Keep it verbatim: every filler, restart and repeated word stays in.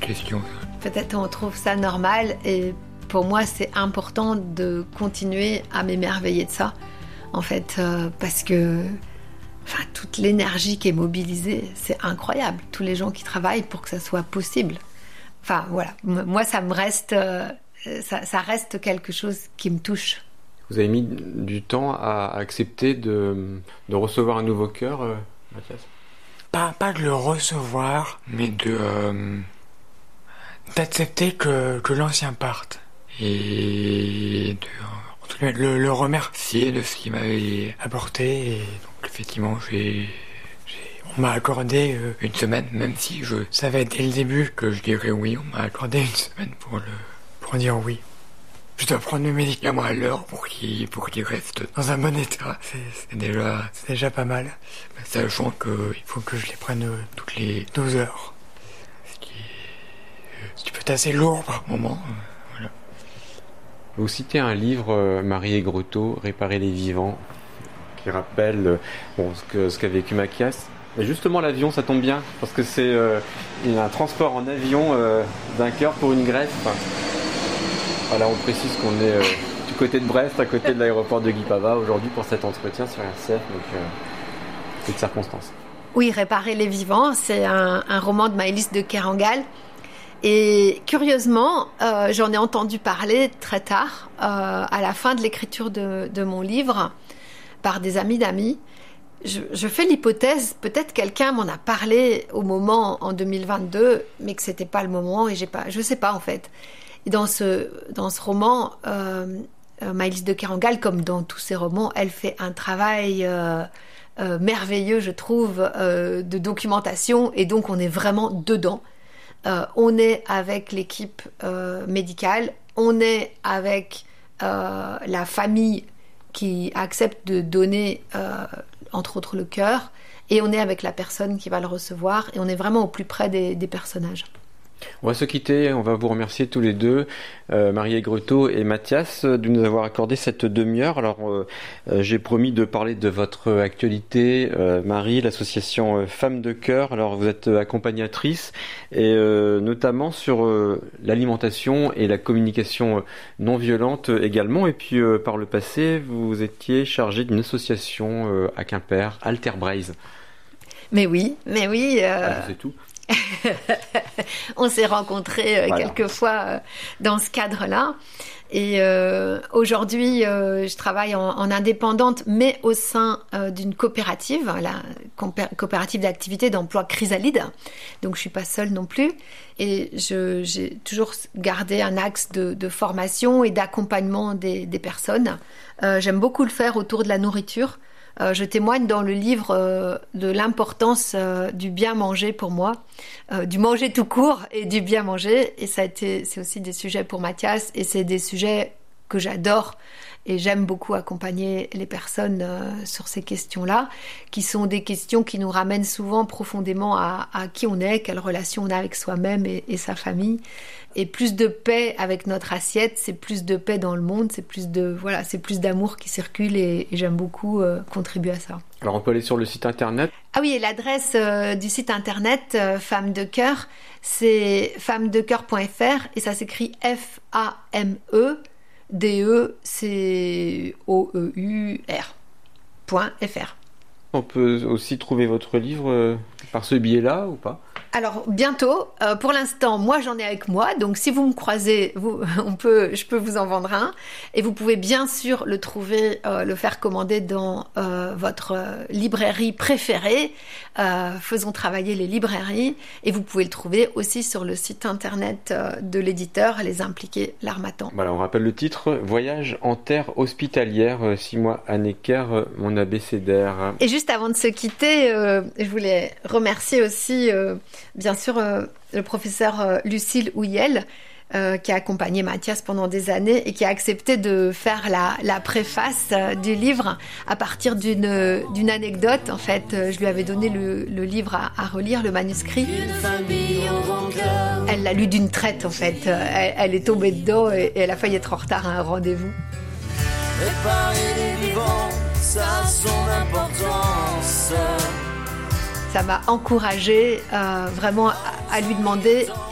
question. Peut-être on trouve ça normal et pour moi c'est important de continuer à m'émerveiller de ça en fait euh, parce que enfin, toute l'énergie qui est mobilisée, c'est incroyable. Tous les gens qui travaillent pour que ça soit possible. Enfin voilà, moi ça me reste, euh, ça, ça reste quelque chose qui me touche. Vous avez mis du temps à accepter de, de recevoir un nouveau cœur, euh, Mathias ? Pas, pas de le recevoir, mais de euh, d'accepter que, que l'ancien parte. Et de en tout cas, le, le remercier de ce qu'il m'avait apporté. Et donc effectivement, j'ai, j'ai, on m'a accordé euh, une semaine, même si je savais dès le début que je dirais oui, on m'a accordé une semaine pour, le, pour dire oui. Je dois prendre mes médicaments à l'heure pour qu'ils, pour qu'ils restent dans un bon état. C'est, c'est, déjà, c'est déjà pas mal. Sachant qu'il faut que je les prenne euh, toutes les douze heures. Ce qui, euh, ce qui peut être assez lourd par moment. Euh, voilà. Vous citez un livre, euh, Marie Aigretot, Réparer les vivants, qui rappelle euh, bon, ce, que, ce qu'a vécu Mathias. Et justement, l'avion, ça tombe bien, parce que c'est euh, il y a un transport en avion euh, d'un cœur pour une greffe. Enfin, voilà, on précise qu'on est euh, du côté de Brest, à côté de l'aéroport de Guy Pava, aujourd'hui pour cet entretien sur R C F, donc euh, c'est de circonstance. Oui, Réparer les vivants, c'est un, un roman de Maëlys de Kerangal. Et curieusement, euh, j'en ai entendu parler très tard, euh, à la fin de l'écriture de, de mon livre, par des amis d'amis. Je, je fais l'hypothèse, peut-être quelqu'un m'en a parlé au moment en deux mille vingt-deux, mais que c'était pas le moment et j'ai pas, je sais pas en fait. Et dans ce, dans ce roman, euh, euh, Maëlys de Kerangal, comme dans tous ses romans, elle fait un travail euh, euh, merveilleux, je trouve, euh, de documentation, et donc on est vraiment dedans. Euh, on est avec l'équipe euh, médicale, on est avec euh, la famille qui accepte de donner, euh, entre autres, le cœur, et on est avec la personne qui va le recevoir, et on est vraiment au plus près des, des personnages. On va se quitter, on va vous remercier tous les deux, euh, Marie Aigretot et Mathias, de nous avoir accordé cette demi-heure. Alors, euh, euh, j'ai promis de parler de votre actualité, euh, Marie, l'association euh, Femmes de Cœur. Alors, vous êtes accompagnatrice, et euh, notamment sur euh, l'alimentation et la communication euh, non violente également. Et puis, euh, par le passé, vous étiez chargée d'une association euh, à Quimper, Alter Braise. Mais oui, mais oui. Euh... Ah, je sais tout. On s'est rencontrés euh, voilà. quelques fois euh, dans ce cadre-là. Et euh, aujourd'hui, euh, je travaille en, en indépendante, mais au sein euh, d'une coopérative, la compé- coopérative d'activité d'emploi Chrysalide. Donc, je suis pas seule non plus. Et je, j'ai toujours gardé un axe de, de formation et d'accompagnement des, des personnes. Euh, j'aime beaucoup le faire autour de la nourriture. Euh, je témoigne dans le livre euh, de l'importance euh, du bien manger pour moi, euh, du manger tout court et du bien manger. Et ça a été, c'est aussi des sujets pour Mathias, et c'est des sujets que j'adore. Et j'aime beaucoup accompagner les personnes euh, sur ces questions-là, qui sont des questions qui nous ramènent souvent profondément à, à qui on est, quelle relation on a avec soi-même et, et sa famille. Et plus de paix avec notre assiette, c'est plus de paix dans le monde, c'est plus de voilà, c'est plus d'amour qui circule, et, et j'aime beaucoup euh, contribuer à ça. Alors on peut aller sur le site internet. Ah oui, et l'adresse euh, du site internet euh, Femmes de Cœur, c'est femmes de cœur point f r, et ça s'écrit F A M E D E C O E U R point F R. On peut aussi trouver votre livre euh, par ce biais-là ou pas ? Alors bientôt, euh, pour l'instant, moi j'en ai avec moi, donc si vous me croisez, vous, on peut, je peux vous en vendre un, et vous pouvez bien sûr le trouver, euh, le faire commander dans euh, votre euh, librairie préférée. Euh, faisons travailler les librairies, et vous pouvez le trouver aussi sur le site internet euh, de l'éditeur Les Impliqués L'Harmattan. Voilà, on rappelle le titre, Voyage en terre hospitalière, euh, six mois à Necker, euh, mon abécédaire. Et juste avant de se quitter, euh, je voulais remercier aussi euh, bien sûr, euh, le professeur euh, Lucille Houillel, euh, qui a accompagné Mathias pendant des années et qui a accepté de faire la, la préface euh, du livre à partir d'une, d'une anecdote. En fait, euh, je lui avais donné le, le livre à, à relire, le manuscrit. Elle l'a lu d'une traite, en fait. Elle, elle est tombée dedans et, et elle a failli être en retard à un rendez-vous. Réparer les vivants, ça a son importance. Ça m'a encouragée euh, vraiment à, à lui demander